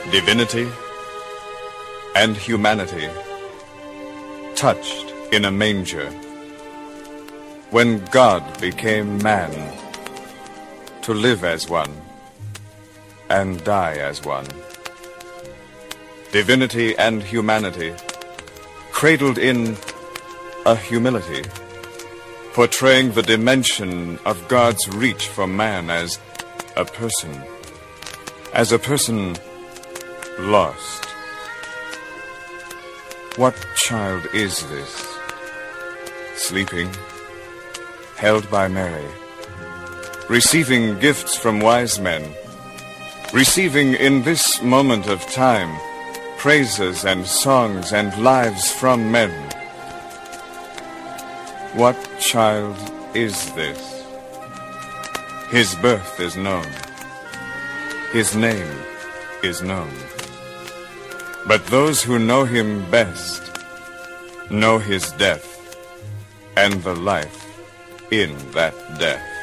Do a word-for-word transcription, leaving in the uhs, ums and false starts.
Divinity and humanity touched in a manger, when God became man to live as one and die as one. Divinity and humanity cradled in a humility, portraying the dimension of God's reach for man as a person, as a person lost. What child is this, sleeping, held by Mary, receiving gifts from wise men, receiving in this moment of time praises and songs and lives from men? What child is this? His birth is known. His name is known. But those who know him best know his death and the life in that death.